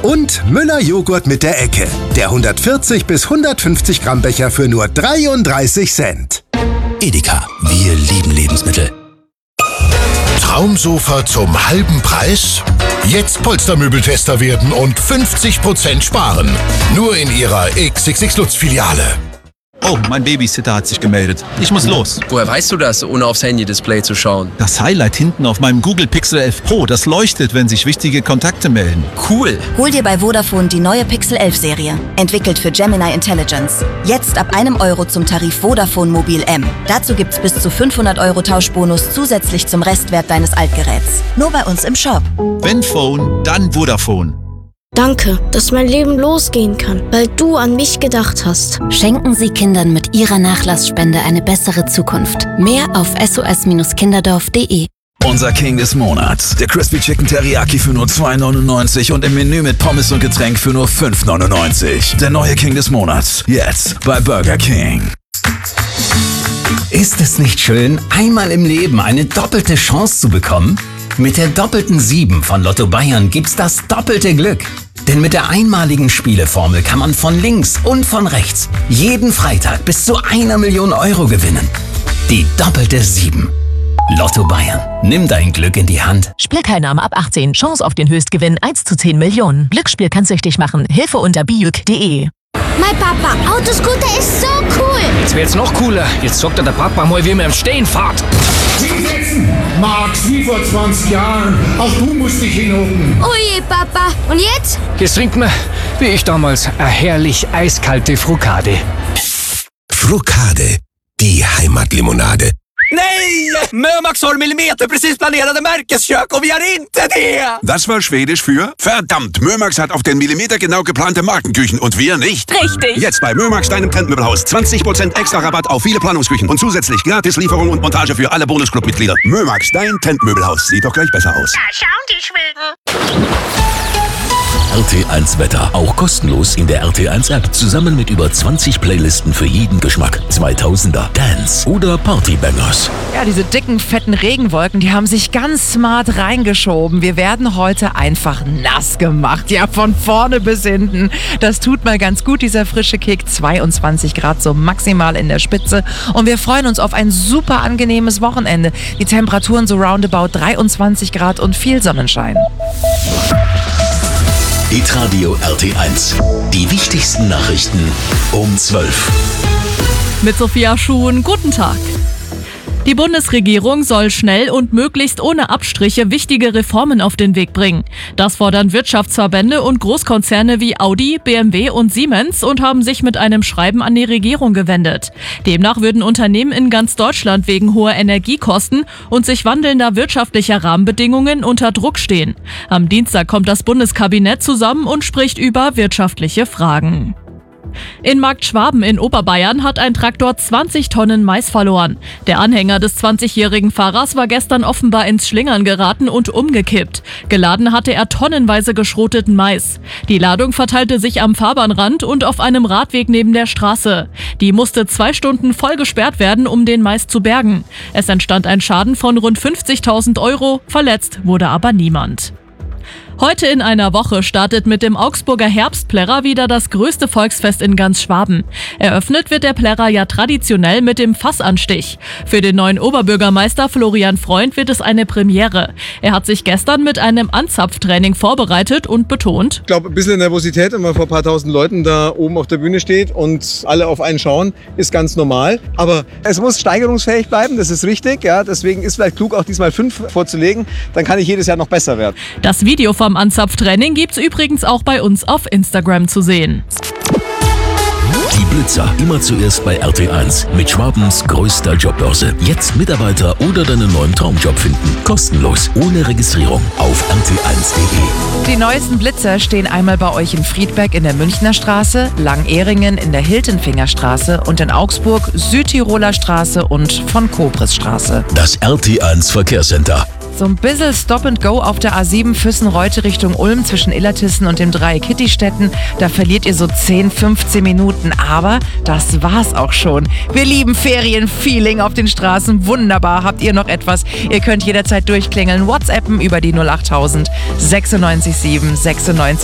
Und Müller Joghurt mit der Ecke. Der 140 bis 150 Gramm Becher für nur 33 Cent. Edeka, wir lieben Lebensmittel. Traumsofa zum halben Preis? Jetzt Polstermöbeltester werden und 50% sparen. Nur in Ihrer XXX Lutz-Filiale. Oh, mein Babysitter hat sich gemeldet. Ich muss los. Woher weißt du das, ohne aufs Handy-Display zu schauen? Das Highlight hinten auf meinem Google Pixel 11 Pro, das leuchtet, wenn sich wichtige Kontakte melden. Cool. Hol dir bei Vodafone die neue Pixel 11 Serie. Entwickelt für Gemini Intelligence. Jetzt ab €1 zum Tarif Vodafone Mobil M. Dazu gibt's bis zu 500 € Tauschbonus zusätzlich zum Restwert deines Altgeräts. Nur bei uns im Shop. Wenn Phone, dann Vodafone. Danke, dass mein Leben losgehen kann, weil du an mich gedacht hast. Schenken Sie Kindern mit Ihrer Nachlassspende eine bessere Zukunft. Mehr auf sos-kinderdorf.de. Unser King des Monats. Der Crispy Chicken Teriyaki für nur $2,99 und im Menü mit Pommes und Getränk für nur $5,99. Der neue King des Monats. Jetzt bei Burger King. Ist es nicht schön, einmal im Leben eine doppelte Chance zu bekommen? Mit der doppelten 7 von Lotto Bayern gibt's das doppelte Glück. Denn mit der einmaligen Spieleformel kann man von links und von rechts jeden Freitag bis zu 1 Million € gewinnen. Die doppelte 7. Lotto Bayern. Nimm dein Glück in die Hand. Spielteilnahme ab 18. Chance auf den Höchstgewinn 1 zu 10 Millionen. Glücksspiel kann süchtig machen. Hilfe unter biuk.de. Mein Papa, Autoscooter ist so cool. Jetzt wird's noch cooler. Jetzt zockt der Papa mal, wie man im Stehen fährt. Hinsetzen! Max, wie vor 20 Jahren. Auch du musst dich hinhocken. Oh je, Papa. Und jetzt? Jetzt trinkt man, wie ich damals, eine herrlich eiskalte Frukade. Frukade, die Heimatlimonade. Nej! Mömax har millimeter precis planerade Märkeskök och vi har inte det! Das war Schwedisch für verdammt, Mömax hat auf den Millimeter genau geplante Markenküchen und wir nicht. Richtig. Jetzt bei Mömax, deinem Trendmöbelhaus. 20% extra Rabatt auf viele Planungsküchen und zusätzlich gratis Lieferung und Montage für alle Bonusclub-Mitglieder. Mömax, dein Trendmöbelhaus. Sieht doch gleich besser aus. Da schauen die Schweden. RT1 Wetter, auch kostenlos in der RT1 App, zusammen mit über 20 Playlisten für jeden Geschmack. 2000er, Dance oder Partybangers. Ja, diese dicken, fetten Regenwolken, die haben sich ganz smart reingeschoben. Wir werden heute einfach nass gemacht. Ja, von vorne bis hinten. Das tut mal ganz gut, dieser frische Kick. 22 Grad so maximal in der Spitze. Und wir freuen uns auf ein super angenehmes Wochenende. Die Temperaturen so roundabout 23 Grad und viel Sonnenschein. Hitradio RT1. Die wichtigsten Nachrichten um 12. Mit Sophia Schuhn, guten Tag. Die Bundesregierung soll schnell und möglichst ohne Abstriche wichtige Reformen auf den Weg bringen. Das fordern Wirtschaftsverbände und Großkonzerne wie Audi, BMW und Siemens und haben sich mit einem Schreiben an die Regierung gewendet. Demnach würden Unternehmen in ganz Deutschland wegen hoher Energiekosten und sich wandelnder wirtschaftlicher Rahmenbedingungen unter Druck stehen. Am Dienstag kommt das Bundeskabinett zusammen und spricht über wirtschaftliche Fragen. In Markt Schwaben in Oberbayern hat ein Traktor 20 Tonnen Mais verloren. Der Anhänger des 20-jährigen Fahrers war gestern offenbar ins Schlingern geraten und umgekippt. Geladen hatte er tonnenweise geschroteten Mais. Die Ladung verteilte sich am Fahrbahnrand und auf einem Radweg neben der Straße. Die musste 2 Stunden voll gesperrt werden, um den Mais zu bergen. Es entstand ein Schaden von rund 50.000 €, verletzt wurde aber niemand. Heute in einer Woche startet mit dem Augsburger Herbstplärrer wieder das größte Volksfest in ganz Schwaben. Eröffnet wird der Plärrer ja traditionell mit dem Fassanstich. Für den neuen Oberbürgermeister Florian Freund wird es eine Premiere. Er hat sich gestern mit einem Anzapftraining vorbereitet und betont: Ich glaube, ein bisschen Nervosität, wenn man vor ein paar tausend Leuten da oben auf der Bühne steht und alle auf einen schauen, ist ganz normal. Aber es muss steigerungsfähig bleiben, das ist richtig. Ja, deswegen ist vielleicht klug, auch diesmal 5 vorzulegen. Dann kann ich jedes Jahr noch besser werden. Das Video vom Anzapftraining gibt's übrigens auch bei uns auf Instagram zu sehen. Die Blitzer, immer zuerst bei RT1 mit Schwabens größter Jobbörse. Jetzt Mitarbeiter oder deinen neuen Traumjob finden. Kostenlos, ohne Registrierung auf rt1.de. Die neuesten Blitzer stehen einmal bei euch in Friedberg in der Münchner Straße, Langehringen in der Hiltenfingerstraße und in Augsburg Südtiroler Straße und von Kobrisstraße. Das RT1 Verkehrscenter. So ein bisschen Stop and Go auf der A7 Füssen-Reute Richtung Ulm zwischen Illertissen und dem Dreieck Kittistetten. Da verliert ihr so 10, 15 Minuten. Aber das war's auch schon. Wir lieben Ferienfeeling auf den Straßen. Wunderbar. Habt ihr noch etwas? Ihr könnt jederzeit durchklingeln. WhatsAppen über die 08000 96 7 96